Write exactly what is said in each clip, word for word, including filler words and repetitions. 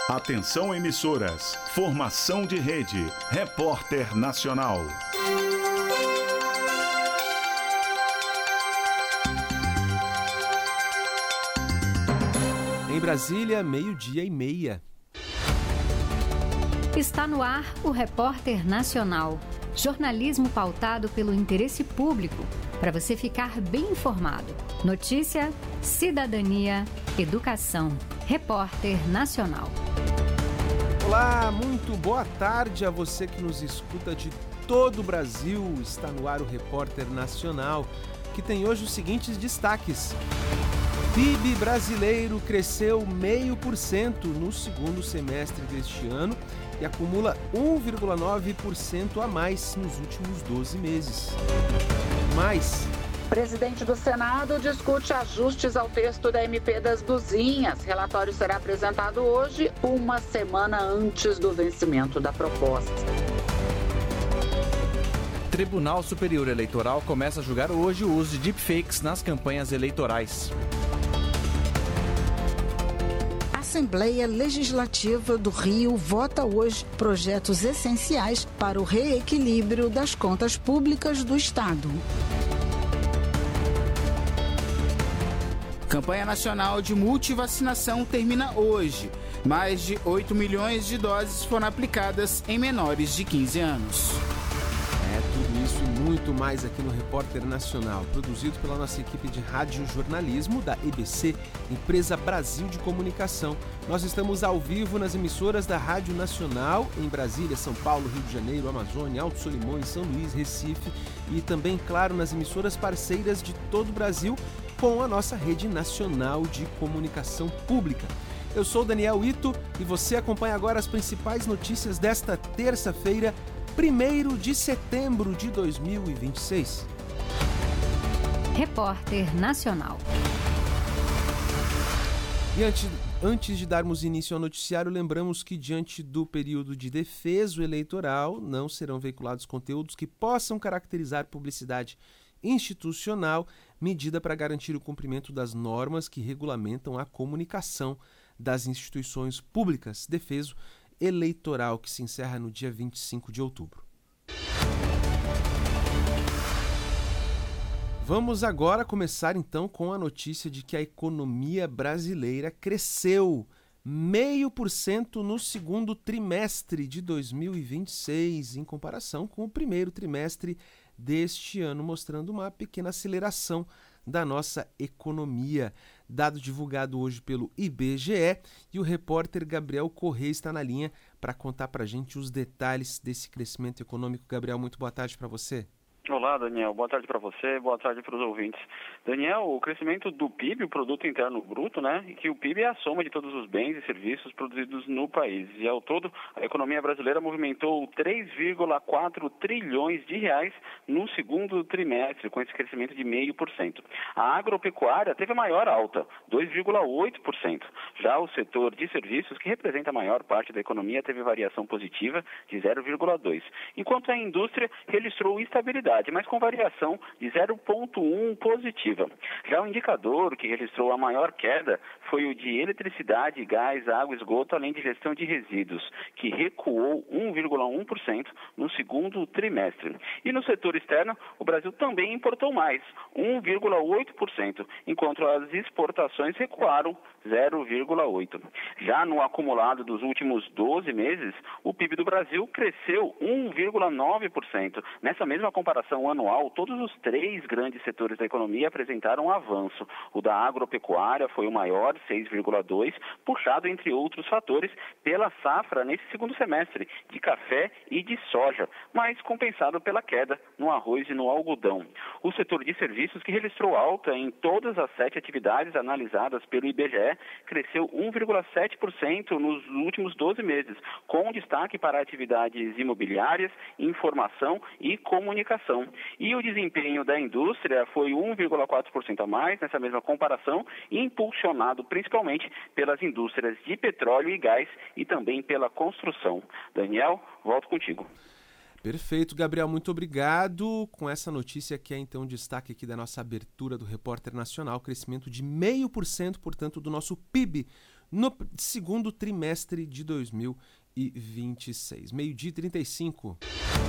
Atenção emissoras, formação de rede, Repórter Nacional. Em Brasília, meio-dia e meia. Está no ar o Repórter Nacional. Jornalismo pautado pelo interesse público, para você ficar bem informado. Notícia, cidadania, educação. Repórter Nacional. Olá, muito boa tarde a você que nos escuta de todo o Brasil. Está no ar o Repórter Nacional, que tem hoje os seguintes destaques. P I B brasileiro cresceu zero vírgula cinco por cento no segundo semestre deste ano e acumula um vírgula nove por cento a mais nos últimos doze meses. Mais. Presidente do Senado discute ajustes ao texto da M P das Blusinhas. Relatório será apresentado hoje, uma semana antes do vencimento da proposta. Tribunal Superior Eleitoral começa a julgar hoje o uso de deepfakes nas campanhas eleitorais. A Assembleia Legislativa do Rio vota hoje projetos essenciais para o reequilíbrio das contas públicas do Estado. Campanha Nacional de Multivacinação termina hoje. Mais de oito milhões de doses foram aplicadas em menores de quinze anos. É tudo isso e muito mais aqui no Repórter Nacional, produzido pela nossa equipe de radiojornalismo da E B C, Empresa Brasil de Comunicação. Nós estamos ao vivo nas emissoras da Rádio Nacional em Brasília, São Paulo, Rio de Janeiro, Amazônia, Alto Solimões, São Luís, Recife e também, claro, nas emissoras parceiras de todo o Brasil com a nossa rede nacional de comunicação pública. Eu sou Daniel Ito e você acompanha agora as principais notícias desta terça-feira, primeiro de setembro de dois mil e vinte e seis. Repórter Nacional. E antes, antes de darmos início ao noticiário, lembramos que diante do período de defeso eleitoral não serão veiculados conteúdos que possam caracterizar publicidade institucional, medida para garantir o cumprimento das normas que regulamentam a comunicação das instituições públicas. Defeso eleitoral que se encerra no dia vinte e cinco de outubro. Vamos agora começar então com a notícia de que a economia brasileira cresceu meio por cento no segundo trimestre de dois mil e vinte e seis, em comparação com o primeiro trimestre deste ano, mostrando uma pequena aceleração da nossa economia. Dado divulgado hoje pelo I B G E, e o repórter Gabriel Corrêa está na linha para contar para a gente os detalhes desse crescimento econômico. Gabriel, muito boa tarde para você. Olá, Daniel. Boa tarde para você, boa tarde para os ouvintes. Daniel, o crescimento do P I B, o Produto Interno Bruto, né, e que o P I B é a soma de todos os bens e serviços produzidos no país. E ao todo, a economia brasileira movimentou três vírgula quatro trilhões de reais no segundo trimestre, com esse crescimento de zero vírgula cinco por cento. A agropecuária teve a maior alta, dois vírgula oito por cento. Já o setor de serviços, que representa a maior parte da economia, teve variação positiva de zero vírgula dois por cento. Enquanto a indústria registrou estabilidade, mas com variação de zero vírgula um positiva. Já o indicador que registrou a maior queda foi o de eletricidade, gás, água, esgoto, além de gestão de resíduos, que recuou um vírgula um por cento no segundo trimestre. E no setor externo, o Brasil também importou mais, um vírgula oito por cento, enquanto as exportações recuaram zero vírgula oito por cento. Já no acumulado dos últimos doze meses, o P I B do Brasil cresceu um vírgula nove por cento. Nessa mesma comparação anual, todos os três grandes setores da economia apresentaram um avanço. O da agropecuária foi o maior, seis vírgula dois por cento, puxado, entre outros fatores, pela safra nesse segundo semestre de café e de soja, mas compensado pela queda no arroz e no algodão. O setor de serviços, que registrou alta em todas as sete atividades analisadas pelo I B G E, cresceu um vírgula sete por cento nos últimos doze meses, com destaque para atividades imobiliárias, informação e comunicação. E o desempenho da indústria foi um vírgula quatro por cento a mais nessa mesma comparação, impulsionado principalmente pelas indústrias de petróleo e gás e também pela construção. Daniel, volto contigo. Perfeito, Gabriel, muito obrigado. Com essa notícia que é então destaque aqui da nossa abertura do Repórter Nacional, crescimento de zero vírgula cinco por cento, portanto, do nosso P I B no segundo trimestre de dois mil e vinte e seis. Meio-dia e trinta e cinco.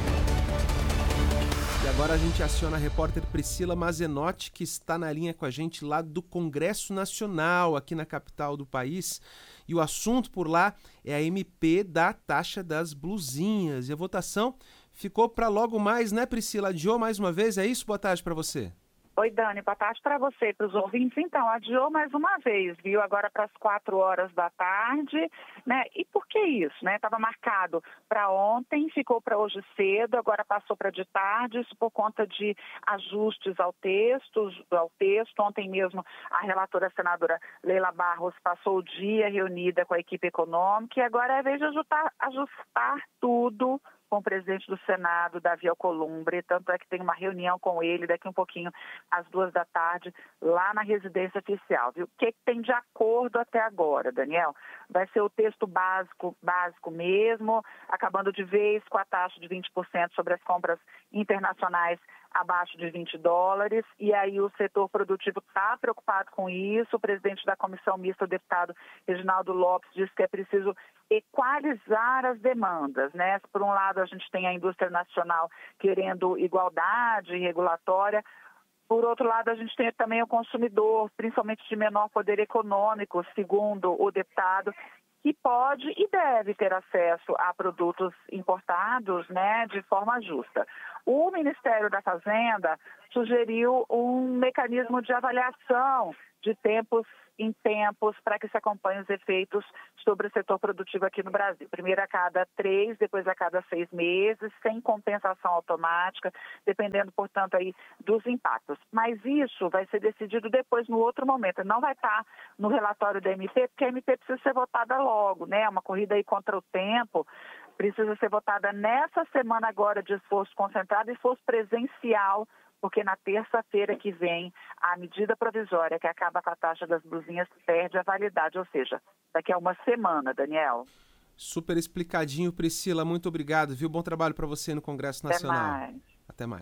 E agora a gente aciona a repórter Priscila Mazenotti, que está na linha com a gente lá do Congresso Nacional, aqui na capital do país. E o assunto por lá é a M P da taxa das blusinhas. E a votação ficou para logo mais, né, Priscila? Adiou mais uma vez, é isso? Boa tarde para você. Oi, Dani, boa tarde para você e para os ouvintes. Então, adiou mais uma vez, viu? Agora para as quatro horas da tarde, né? E por que isso, né? Estava marcado para ontem, ficou para hoje cedo, agora passou para de tarde, isso por conta de ajustes ao texto, ao texto. Ontem mesmo a relatora a senadora Leila Barros passou o dia reunida com a equipe econômica e agora é vez de ajustar, ajustar tudo com o presidente do Senado, Davi Alcolumbre, tanto é que tem uma reunião com ele daqui um pouquinho, às duas da tarde, lá na residência oficial. Viu? O que tem de acordo até agora, Daniel? Vai ser o texto básico, básico mesmo, acabando de vez com a taxa de vinte por cento sobre as compras internacionais abaixo de vinte dólares, e aí o setor produtivo está preocupado com isso. O presidente da comissão mista, o deputado Reginaldo Lopes, disse que é preciso equalizar as demandas, né? Por um lado, a gente tem a indústria nacional querendo igualdade regulatória. Por outro lado, a gente tem também o consumidor, principalmente de menor poder econômico, segundo o deputado, que pode e deve ter acesso a produtos importados, né, de forma justa. O Ministério da Fazenda sugeriu um mecanismo de avaliação de tempos em tempos para que se acompanhem os efeitos sobre o setor produtivo aqui no Brasil. Primeiro a cada três, depois a cada seis meses, sem compensação automática, dependendo, portanto, aí dos impactos. Mas isso vai ser decidido depois, no outro momento. Não vai estar no relatório da M P, porque a M P precisa ser votada logo, né? Uma corrida aí contra o tempo. Precisa ser votada nessa semana agora de esforço concentrado e esforço presencial, porque na terça-feira que vem a medida provisória que acaba com a taxa das blusinhas perde a validade, ou seja, daqui a uma semana, Daniel. Super explicadinho, Priscila, muito obrigado, viu? Bom trabalho para você no Congresso Nacional. Até mais. Até mais.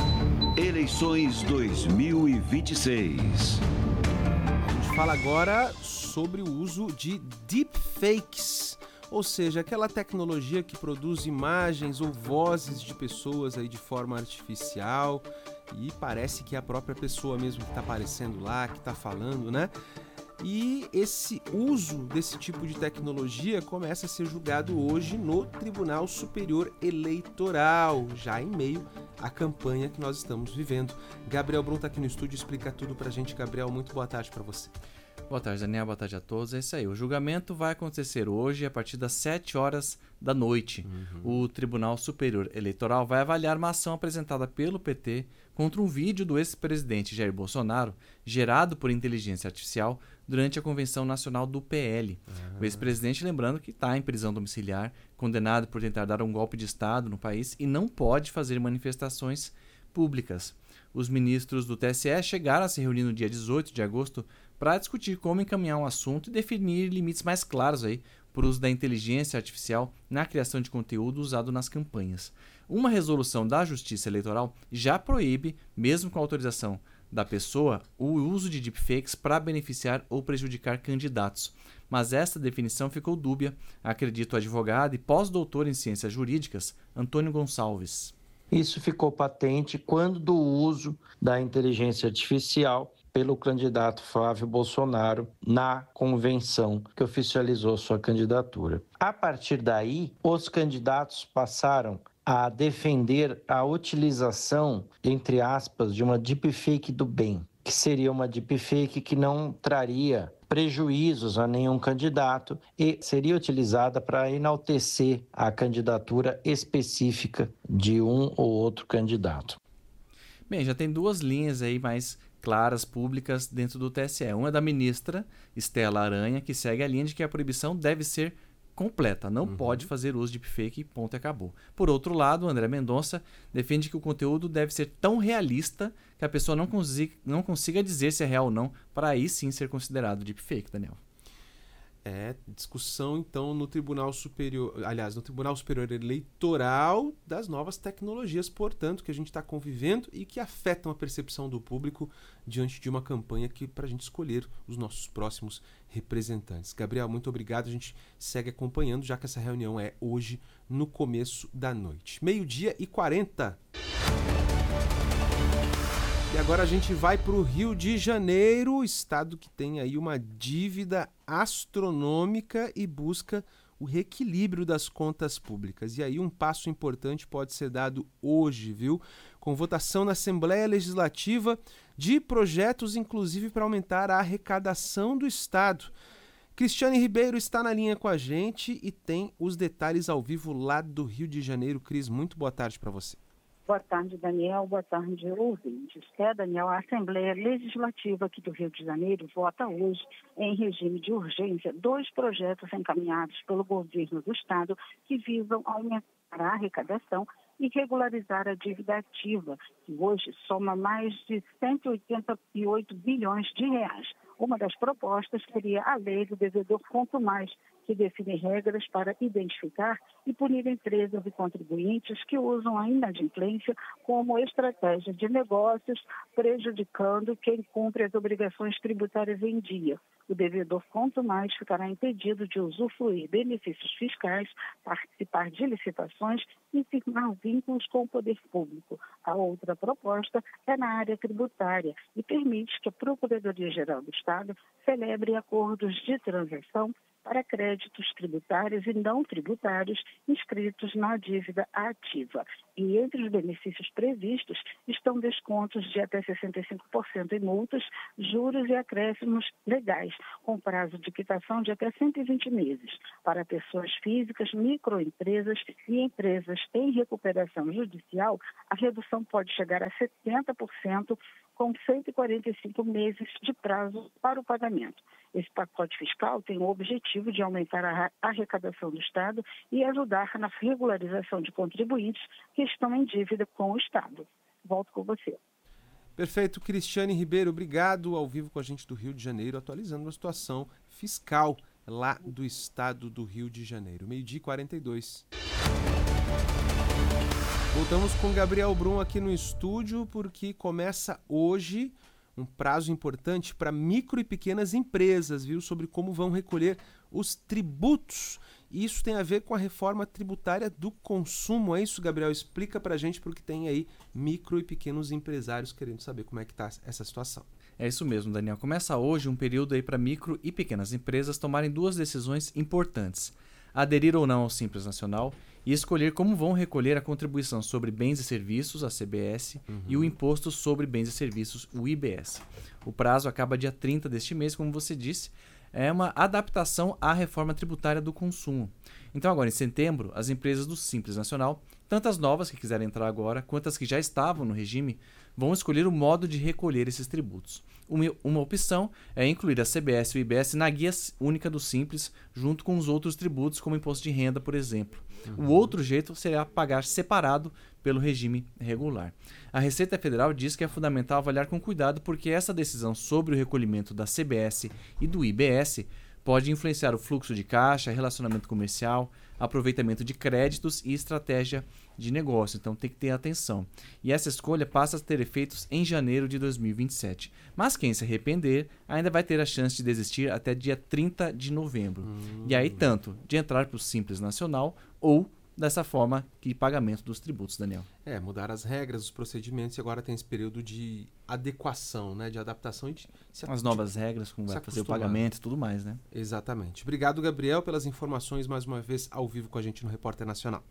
Eleições dois mil e vinte e seis. A gente fala agora sobre o uso de deepfakes, ou seja, aquela tecnologia que produz imagens ou vozes de pessoas aí de forma artificial e parece que é a própria pessoa mesmo que está aparecendo lá, que está falando, né? E esse uso desse tipo de tecnologia começa a ser julgado hoje no Tribunal Superior Eleitoral, já em meio à campanha que nós estamos vivendo. Gabriel Brum está aqui no estúdio, explica tudo pra gente. Gabriel, muito boa tarde para você. Boa tarde, Daniel. Boa tarde a todos. É isso aí. O julgamento vai acontecer hoje a partir das sete horas da noite. Uhum. O Tribunal Superior Eleitoral vai avaliar uma ação apresentada pelo P T contra um vídeo do ex-presidente Jair Bolsonaro gerado por inteligência artificial durante a Convenção Nacional do P L. Uhum. O ex-presidente, lembrando que está em prisão domiciliar, condenado por tentar dar um golpe de Estado no país e não pode fazer manifestações públicas. Os ministros do T S E chegaram a se reunir no dia dezoito de agosto para discutir como encaminhar um assunto e definir limites mais claros aí para o uso da inteligência artificial na criação de conteúdo usado nas campanhas. Uma resolução da Justiça Eleitoral já proíbe, mesmo com autorização da pessoa, o uso de deepfakes para beneficiar ou prejudicar candidatos. Mas esta definição ficou dúbia, acredita o advogado e pós-doutor em ciências jurídicas, Antônio Gonçalves. Isso ficou patente quando do uso da inteligência artificial pelo candidato Flávio Bolsonaro na convenção que oficializou sua candidatura. A partir daí, os candidatos passaram a defender a utilização, entre aspas, de uma deepfake do bem, que seria uma deepfake que não traria prejuízos a nenhum candidato e seria utilizada para enaltecer a candidatura específica de um ou outro candidato. Bem, já tem duas linhas aí mais claras, públicas, dentro do T S E. Uma é da ministra Estela Aranha, que segue a linha de que a proibição deve ser completa, não uhum. pode fazer uso de deepfake, ponto e acabou. Por outro lado, André Mendonça defende que o conteúdo deve ser tão realista que a pessoa não consiga, não consiga dizer se é real ou não, para aí sim ser considerado deepfake, Daniel. É, discussão então no Tribunal Superior, aliás, no Tribunal Superior Eleitoral das novas tecnologias, portanto, que a gente está convivendo e que afetam a percepção do público diante de uma campanha que para a gente escolher os nossos próximos representantes. Gabriel, muito obrigado, a gente segue acompanhando, já que essa reunião é hoje no começo da noite. Meio-dia e quarenta. E agora a gente vai para o Rio de Janeiro, estado que tem aí uma dívida astronômica e busca o reequilíbrio das contas públicas. E aí um passo importante pode ser dado hoje, viu? Com votação na Assembleia Legislativa de projetos, inclusive para aumentar a arrecadação do estado. Cristiane Ribeiro está na linha com a gente e tem os detalhes ao vivo lá do Rio de Janeiro. Cris, muito boa tarde para você. Boa tarde, Daniel. Boa tarde, ouvintes. É, Daniel, a Assembleia Legislativa aqui do Rio de Janeiro vota hoje, em regime de urgência, dois projetos encaminhados pelo governo do estado que visam aumentar a arrecadação e regularizar a dívida ativa, que hoje soma mais de cento e oitenta e oito bilhões de reais. Uma das propostas seria a lei do devedor quanto mais, que define regras para identificar e punir empresas e contribuintes que usam a inadimplência como estratégia de negócios, prejudicando quem cumpre as obrigações tributárias em dia. O devedor quanto mais ficará impedido de usufruir benefícios fiscais, participar de licitações e firmar vínculos com o poder público. A outra proposta é na área tributária e permite que a Procuradoria-Geral do Estado celebre acordos de transação para créditos tributários e não tributários inscritos na dívida ativa. E entre os benefícios previstos estão descontos de até sessenta e cinco por cento em multas, juros e acréscimos legais, com prazo de quitação de até cento e vinte meses. Para pessoas físicas, microempresas e empresas em recuperação judicial, a redução pode chegar a setenta por cento, com cento e quarenta e cinco meses de prazo para o pagamento. Esse pacote fiscal tem o objetivo de aumentar a arrecadação do Estado e ajudar na regularização de contribuintes que estão em dívida com o Estado. Volto com você. Perfeito, Cristiane Ribeiro, obrigado, ao vivo com a gente do Rio de Janeiro, atualizando a situação fiscal lá do estado do Rio de Janeiro. Meio-dia e quarenta e dois. Voltamos com Gabriel Brum aqui no estúdio, porque começa hoje um prazo importante para micro e pequenas empresas, viu? Sobre como vão recolher os tributos. E isso tem a ver com a reforma tributária do consumo. É isso, Gabriel? Explica pra gente, porque tem aí micro e pequenos empresários querendo saber como é que tá essa situação. É isso mesmo, Daniel. Começa hoje um período aí para micro e pequenas empresas tomarem duas decisões importantes: aderir ou não ao Simples Nacional e escolher como vão recolher a contribuição sobre bens e serviços, a C B S, uhum. e o imposto sobre bens e serviços, o I B S. O prazo acaba dia trinta deste mês, como você disse, é uma adaptação à reforma tributária do consumo. Então agora, em setembro, as empresas do Simples Nacional, tanto as novas que quiserem entrar agora, quanto as que já estavam no regime, vão escolher o modo de recolher esses tributos. Uma, uma opção é incluir a C B S e o I B S na guia única do Simples, junto com os outros tributos, como imposto de renda, por exemplo. Uhum. O outro jeito seria pagar separado pelo regime regular. A Receita Federal diz que é fundamental avaliar com cuidado, porque essa decisão sobre o recolhimento da C B S e do I B S pode influenciar o fluxo de caixa, relacionamento comercial, aproveitamento de créditos e estratégia de negócio. Então tem que ter atenção. E essa escolha passa a ter efeitos em janeiro de dois mil e vinte e sete. Mas quem se arrepender ainda vai ter a chance de desistir até dia trinta de novembro. Hum. E aí tanto de entrar para o Simples Nacional ou dessa forma que pagamento dos tributos, Daniel. É, mudar as regras, os procedimentos, e agora tem esse período de adequação, né, de adaptação e de se as novas regras, como vai fazer o pagamento e tudo mais, né? Exatamente. Obrigado, Gabriel, pelas informações mais uma vez ao vivo com a gente no Repórter Nacional.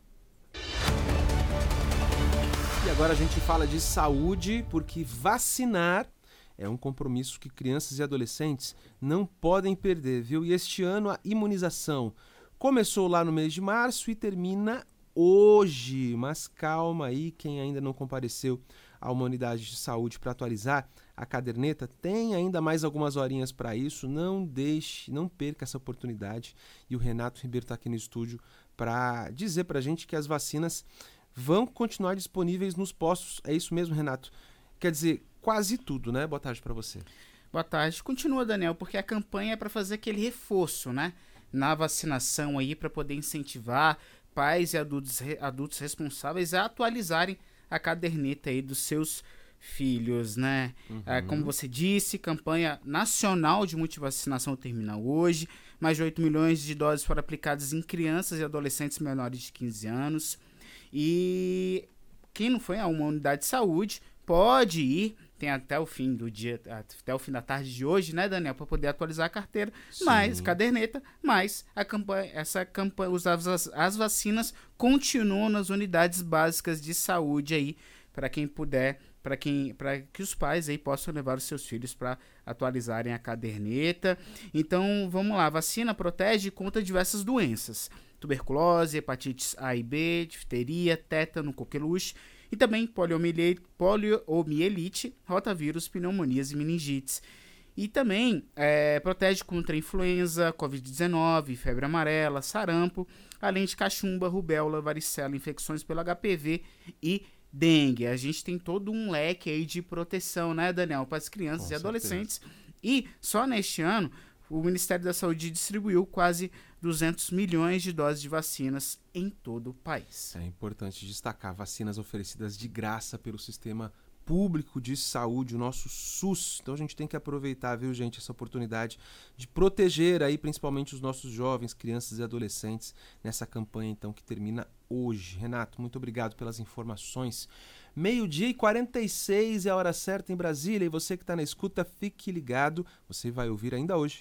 E agora a gente fala de saúde, porque vacinar é um compromisso que crianças e adolescentes não podem perder, viu? E este ano a imunização começou lá no mês de março e termina hoje. Mas calma aí, quem ainda não compareceu a uma unidade de saúde para atualizar a caderneta, tem ainda mais algumas horinhas para isso. Não deixe, não perca essa oportunidade. E o Renato Ribeiro está aqui no estúdio para dizer para a gente que as vacinas vão continuar disponíveis nos postos. É isso mesmo, Renato? Quer dizer, quase tudo, né? Boa tarde para você. Boa tarde. Continua, Daniel, porque a campanha é para fazer aquele reforço, né? Na vacinação aí, para poder incentivar pais e adultos, adultos responsáveis a atualizarem a caderneta aí dos seus filhos, né? Uhum. É, como você disse, campanha nacional de multivacinação termina hoje. Mais de oito milhões de doses foram aplicadas em crianças e adolescentes menores de quinze anos. E quem não foi a uma unidade de saúde pode ir, tem até o fim do dia, até o fim da tarde de hoje, né, Daniel, para poder atualizar a carteira, Sim. mais caderneta, mais a campanha, essa campanha, os, as, as vacinas continuam nas unidades básicas de saúde aí, para quem puder, para quem, para que os pais aí possam levar os seus filhos para atualizarem a caderneta. Então, vamos lá, a vacina protege contra diversas doenças: tuberculose, hepatites A e B, difteria, tétano, coqueluche, e também poliomielite, poliomielite, rotavírus, pneumonias e meningites. E também é, protege contra influenza, covid dezenove, febre amarela, sarampo, além de cachumba, rubéola, varicela, infecções pelo H P V e dengue. A gente tem todo um leque aí de proteção, né, Daniel, para as crianças Com e adolescentes. Certeza. E só neste ano, o Ministério da Saúde distribuiu quase duzentos milhões de doses de vacinas em todo o país. É importante destacar vacinas oferecidas de graça pelo Sistema Público de Saúde, o nosso SUS. Então a gente tem que aproveitar, viu, gente, essa oportunidade de proteger aí principalmente os nossos jovens, crianças e adolescentes nessa campanha então que termina hoje. Renato, muito obrigado pelas informações. Meio-dia e quarenta e seis é a hora certa em Brasília, e você que está na escuta, fique ligado, você vai ouvir ainda hoje.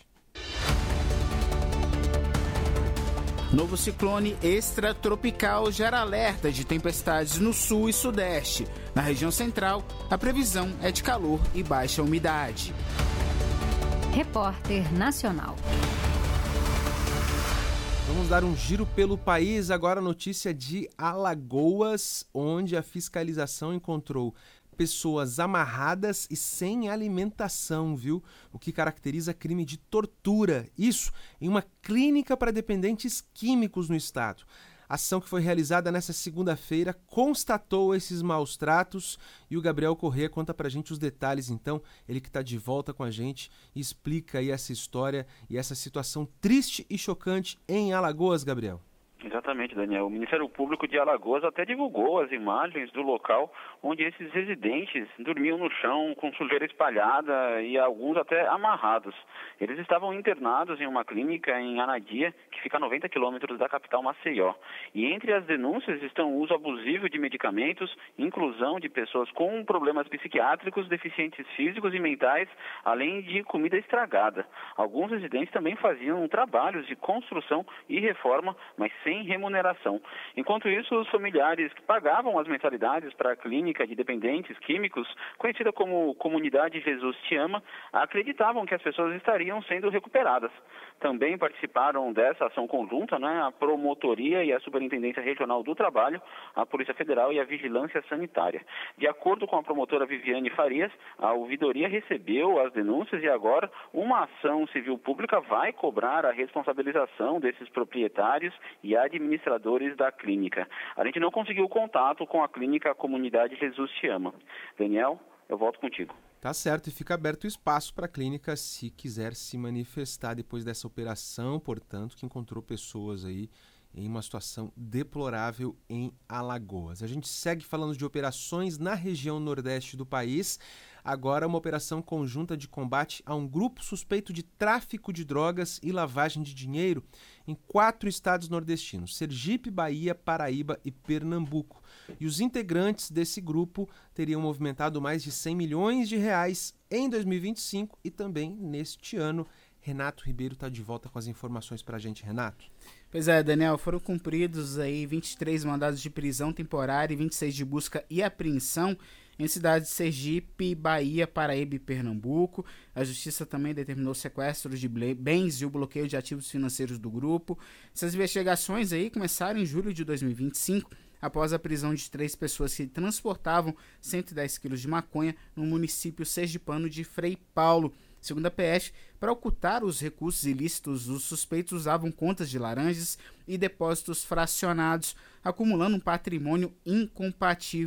Novo ciclone extratropical gera alerta de tempestades no sul e sudeste. Na região central, a previsão é de calor e baixa umidade. Repórter Nacional. Vamos dar um giro pelo país. Agora a notícia de Alagoas, onde a fiscalização encontrou pessoas amarradas e sem alimentação, viu? O que caracteriza crime de tortura. Isso em uma clínica para dependentes químicos no estado. A ação que foi realizada nesta segunda-feira constatou esses maus tratos e o Gabriel Corrêa conta pra gente os detalhes, então, ele que está de volta com a gente e explica aí essa história e essa situação triste e chocante em Alagoas, Gabriel. Exatamente, Daniel. O Ministério Público de Alagoas até divulgou as imagens do local onde esses residentes dormiam no chão com sujeira espalhada e alguns até amarrados. Eles estavam internados em uma clínica em Anadia, que fica a noventa quilômetros da capital Maceió. E entre as denúncias estão o uso abusivo de medicamentos, inclusão de pessoas com problemas psiquiátricos, deficientes físicos e mentais, além de comida estragada. Alguns residentes também faziam trabalhos de construção e reforma, mas sem remuneração. Enquanto isso, os familiares que pagavam as mensalidades para a clínica de dependentes químicos, conhecida como Comunidade Jesus Te Ama, acreditavam que as pessoas estariam sendo recuperadas. Também participaram dessa ação conjunta, né, a Promotoria e a Superintendência Regional do Trabalho, a Polícia Federal e a Vigilância Sanitária. De acordo com a promotora Viviane Farias, a ouvidoria recebeu as denúncias e agora uma ação civil pública vai cobrar a responsabilização desses proprietários e administradores da clínica. A gente não conseguiu contato com a clínica Comunidade Jesus Te Ama. Daniel, eu volto contigo. Tá certo, e fica aberto o espaço para a clínica se quiser se manifestar depois dessa operação, portanto, que encontrou pessoas aí em uma situação deplorável em Alagoas. A gente segue falando de operações na região nordeste do país. Agora uma operação conjunta de combate a um grupo suspeito de tráfico de drogas e lavagem de dinheiro em quatro estados nordestinos: Sergipe, Bahia, Paraíba e Pernambuco. E os integrantes desse grupo teriam movimentado mais de cem milhões de reais em dois mil e vinte e cinco e também neste ano. Renato Ribeiro está de volta com as informações para a gente. Renato. Pois é, Daniel, foram cumpridos aí vinte e três mandados de prisão temporária e vinte e seis de busca e apreensão em cidades de Sergipe, Bahia, Paraíba e Pernambuco. A Justiça também determinou o sequestro de bens e o bloqueio de ativos financeiros do grupo. Essas investigações aí começaram em julho de dois mil e vinte e cinco, após a prisão de três pessoas que transportavam cento e dez quilos de maconha no município sergipano de Frei Paulo. Segundo a P F, para ocultar os recursos ilícitos, os suspeitos usavam contas de laranjas e depósitos fracionados, acumulando um patrimônio incompatível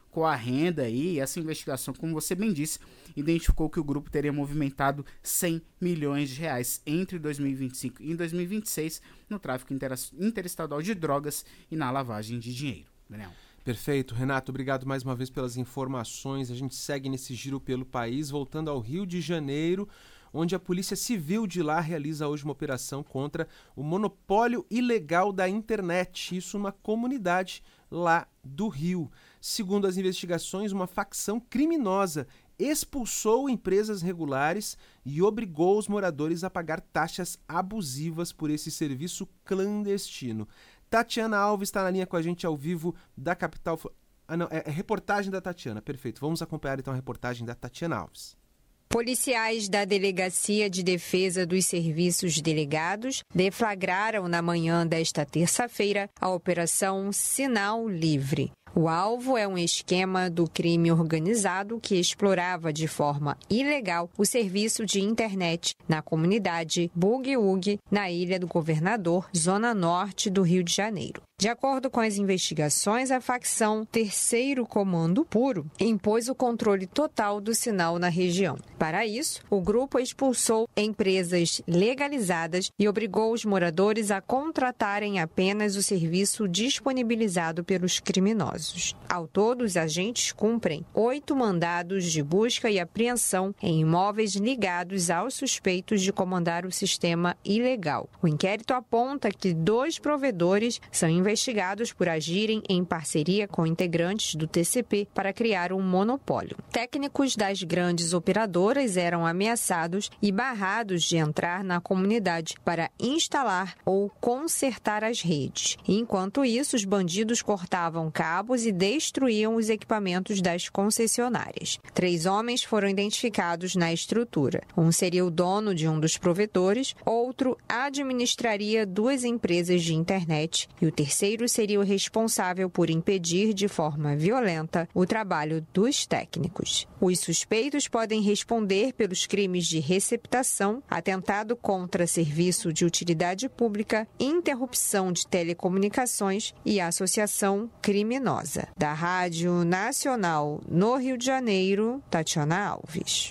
com a renda aí. Essa investigação, como você bem disse, identificou que o grupo teria movimentado cem milhões de reais entre dois mil e vinte e cinco e dois mil e vinte e seis no tráfico interestadual de drogas e na lavagem de dinheiro. Daniel. Perfeito. Renato, obrigado mais uma vez pelas informações. A gente segue nesse giro pelo país, voltando ao Rio de Janeiro, onde a Polícia Civil de lá realiza hoje uma operação contra o monopólio ilegal da internet, isso numa comunidade lá do Rio. Segundo as investigações, uma facção criminosa expulsou empresas regulares e obrigou os moradores a pagar taxas abusivas por esse serviço clandestino. Tatiana Alves está na linha com a gente ao vivo da capital. Ah, não, é, é reportagem da Tatiana. Perfeito. Vamos acompanhar então a reportagem da Tatiana Alves. Policiais da Delegacia de Defesa dos Serviços Delegados deflagraram na manhã desta terça-feira a Operação Sinal Livre. O alvo é um esquema do crime organizado que explorava de forma ilegal o serviço de internet na comunidade Bugiúgue, na Ilha do Governador, zona norte do Rio de Janeiro. De acordo com as investigações, a facção Terceiro Comando Puro impôs o controle total do sinal na região. Para isso, o grupo expulsou empresas legalizadas e obrigou os moradores a contratarem apenas o serviço disponibilizado pelos criminosos. Ao todo, os agentes cumprem oito mandados de busca e apreensão em imóveis ligados aos suspeitos de comandar o sistema ilegal. O inquérito aponta que dois provedores são investigados por agirem em parceria com integrantes do T C P para criar um monopólio. Técnicos das grandes operadoras eram ameaçados e barrados de entrar na comunidade para instalar ou consertar as redes. Enquanto isso, os bandidos cortavam cabos e destruíam os equipamentos das concessionárias. Três homens foram identificados na estrutura. Um seria o dono de um dos provedores, outro administraria duas empresas de internet e o terceiro seria o responsável por impedir de forma violenta o trabalho dos técnicos. Os suspeitos podem responder pelos crimes de receptação, atentado contra serviço de utilidade pública, interrupção de telecomunicações e associação criminosa. Da Rádio Nacional no Rio de Janeiro, Tatiana Alves.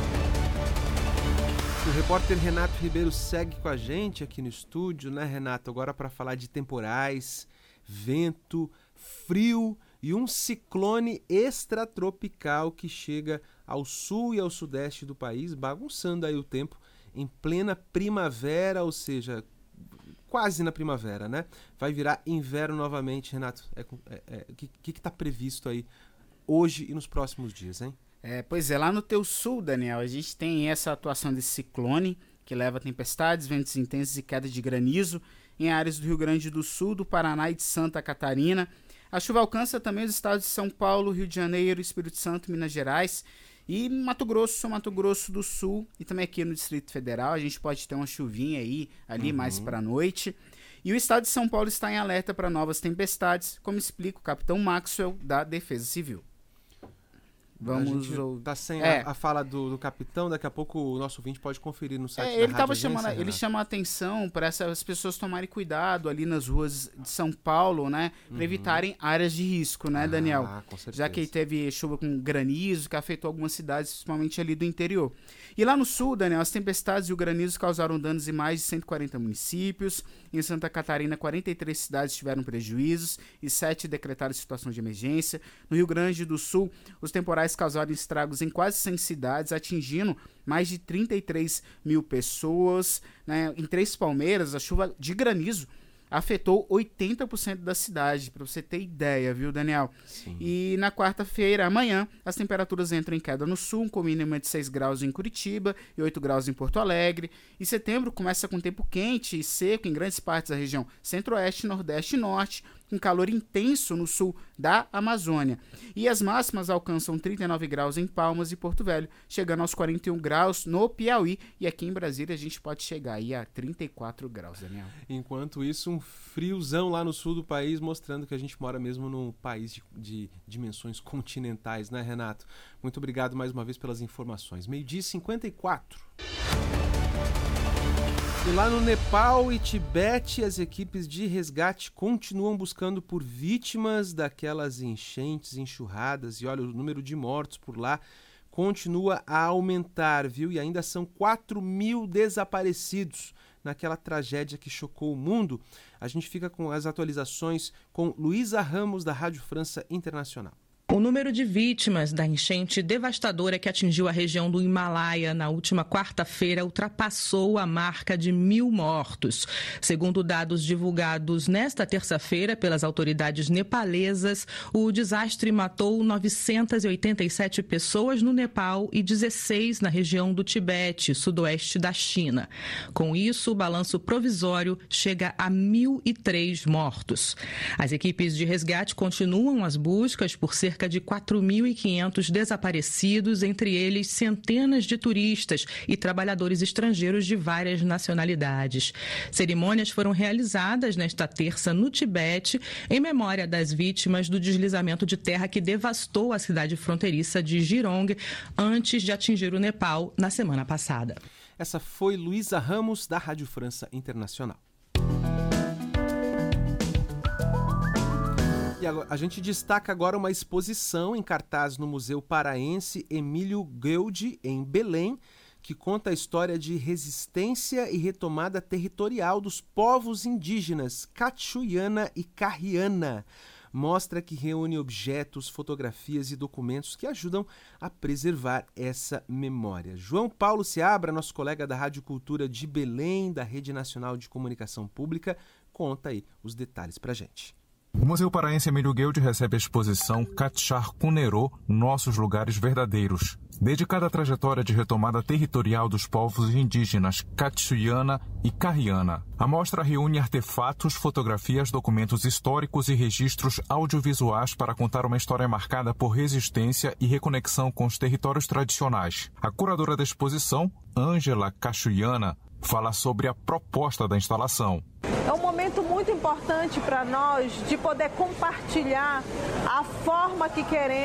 O repórter Renato Ribeiro segue com a gente aqui no estúdio, né, Renato? Agora para falar de temporais, vento, frio e um ciclone extratropical que chega ao sul e ao sudeste do país, bagunçando aí o tempo em plena primavera, ou seja, quase na primavera, né? Vai virar inverno novamente, Renato. O é, é, é, que está previsto aí hoje e nos próximos dias, hein? É, pois é, lá no teu sul, Daniel, a gente tem essa atuação desse ciclone que leva tempestades, ventos intensos e queda de granizo em áreas do Rio Grande do Sul, do Paraná e de Santa Catarina. A chuva alcança também os estados de São Paulo, Rio de Janeiro, Espírito Santo, Minas Gerais e Mato Grosso, Mato Grosso do Sul e também aqui no Distrito Federal. A gente pode ter uma chuvinha aí, ali uhum. mais para a noite. E o estado de São Paulo está em alerta para novas tempestades, como explica o capitão Maxwell da Defesa Civil. Vamos a gente tá sem é. a, a fala do, do capitão, daqui a pouco o nosso ouvinte pode conferir no site é, da ele tava Rádio chamando, Agência, ele chama a atenção para essas pessoas tomarem cuidado ali nas ruas de São Paulo, né, para uhum. evitarem áreas de risco, né, ah, Daniel? Com certeza. Já que teve chuva com granizo que afetou algumas cidades, principalmente ali do interior. E lá no sul, Daniel, as tempestades e o granizo causaram danos em mais de cento e quarenta municípios. Em Santa Catarina, quarenta e três cidades tiveram prejuízos e sete decretaram situação de emergência. No Rio Grande do Sul, os temporais causaram estragos em quase cem cidades, atingindo mais de trinta e três mil pessoas. Né? Em Três Palmeiras, a chuva de granizo afetou oitenta por cento da cidade, para você ter ideia, viu, Daniel? Sim. E na quarta-feira, amanhã, as temperaturas entram em queda no sul, com mínima de seis graus em Curitiba e oito graus em Porto Alegre. E setembro começa com tempo quente e seco em grandes partes da região centro-oeste, nordeste e norte, com calor intenso no sul da Amazônia. E as máximas alcançam trinta e nove graus em Palmas e Porto Velho, chegando aos quarenta e um graus no Piauí. E aqui em Brasília a gente pode chegar aí a trinta e quatro graus, Daniel. Enquanto isso, um friozão lá no sul do país, mostrando que a gente mora mesmo num país de, de dimensões continentais, né, Renato? Muito obrigado mais uma vez pelas informações. meio-dia e cinquenta e quatro. E lá no Nepal e Tibete, as equipes de resgate continuam buscando por vítimas daquelas enchentes, enxurradas. E olha, o número de mortos por lá continua a aumentar, viu? E ainda são quatro mil desaparecidos naquela tragédia que chocou o mundo. A gente fica com as atualizações com Luísa Ramos, da Rádio França Internacional. O número de vítimas da enchente devastadora que atingiu a região do Himalaia na última quarta-feira ultrapassou a marca de mil mortos. Segundo dados divulgados nesta terça-feira pelas autoridades nepalesas, o desastre matou novecentas e oitenta e sete pessoas no Nepal e dezesseis na região do Tibete, sudoeste da China. Com isso, o balanço provisório chega a mil e três mortos. As equipes de resgate continuam as buscas por cerca cerca de quatro mil e quinhentos desaparecidos, entre eles centenas de turistas e trabalhadores estrangeiros de várias nacionalidades. Cerimônias foram realizadas nesta terça no Tibete, em memória das vítimas do deslizamento de terra que devastou a cidade fronteiriça de Jirong antes de atingir o Nepal na semana passada. Essa foi Luísa Ramos, da Rádio França Internacional. E agora, a gente destaca agora uma exposição em cartaz no Museu Paraense Emílio Gueldi, em Belém, que conta a história de resistência e retomada territorial dos povos indígenas Cachuiana e Carriana. Mostra que reúne objetos, fotografias e documentos que ajudam a preservar essa memória. João Paulo Seabra, nosso colega da Rádio Cultura de Belém, da Rede Nacional de Comunicação Pública, conta aí os detalhes pra gente. O Museu Paraense Emílio Gueldi recebe a exposição Katchar Kunero, Nossos Lugares Verdadeiros, dedicada à trajetória de retomada territorial dos povos indígenas Cachuiana e Carriana. A mostra reúne artefatos, fotografias, documentos históricos e registros audiovisuais para contar uma história marcada por resistência e reconexão com os territórios tradicionais. A curadora da exposição, Ângela Cachuiana, fala sobre a proposta da instalação. É um momento muito importante para nós de poder compartilhar a forma que queremos